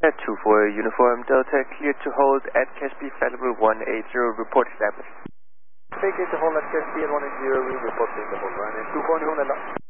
At 24 Uniform Delta, cleared to hold at Caspi Fallible 180, report established. Take it to hold at Caspi at 180, we report the hold line. 24 Uniform Delta.